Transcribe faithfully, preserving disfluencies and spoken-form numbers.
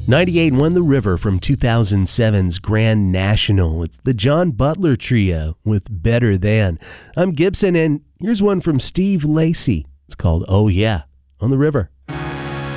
ninety-eight won The River from two thousand seven's Grand National. It's the John Butler Trio with Better Than. I'm Gibson, and here's one from Steve Lacy. It's called Oh Yeah on The River.